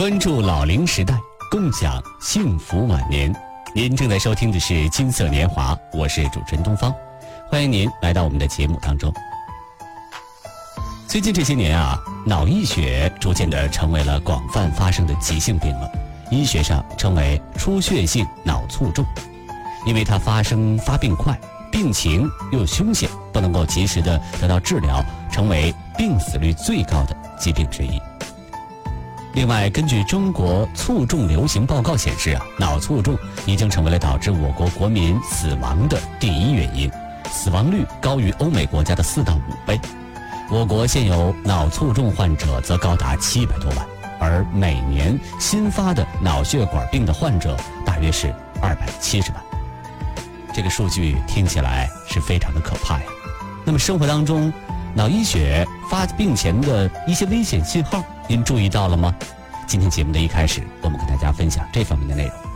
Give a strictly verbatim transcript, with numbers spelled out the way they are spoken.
关注老龄时代，共享幸福晚年。您正在收听的是金色年华，我是主持人东方，欢迎您来到我们的节目当中。最近这些年啊，脑溢血逐渐的成为了广泛发生的急性病了，医学上称为出血性脑卒中，因为它发生发病快，病情又凶险，不能够及时的得到治疗，成为病死率最高的疾病之一。另外，根据中国卒中流行报告显示啊，脑卒中已经成为了导致我国国民死亡的第一原因，死亡率高于欧美国家的四到五倍。我国现有脑卒中患者则高达七百多万，而每年新发的脑血管病的患者大约是二百七十万。这个数据听起来是非常的可怕呀。那么生活当中，脑溢血发病前的一些危险信号，您注意到了吗？今天节目的一开始，我们跟大家分享这方面的内容。